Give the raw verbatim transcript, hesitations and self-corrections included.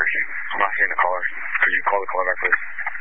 you. I'm not seeing the caller. Could you call the caller back, please?